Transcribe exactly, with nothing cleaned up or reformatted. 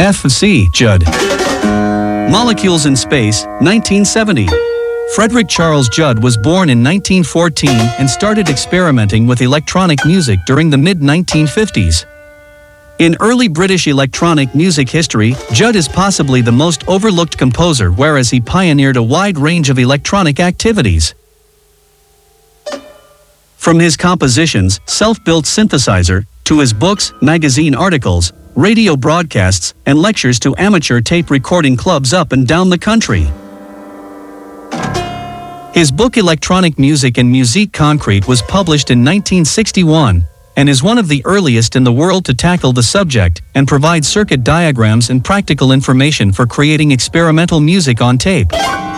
F C. Judd. Molecules in Space, nineteen seventy. Frederick Charles Judd was born in nineteen fourteen and started experimenting with electronic music during the mid nineteen fifties. In early British electronic music history, Judd is possibly the most overlooked composer, whereas he pioneered a wide range of electronic activities. From his compositions, self-built synthesizer, to his books, magazine articles, radio broadcasts, and lectures to amateur tape recording clubs up and down the country. His book Electronic Music and Musique Concrète was published in nineteen sixty-one, and is one of the earliest in the world to tackle the subject and provide circuit diagrams and practical information for creating experimental music on tape.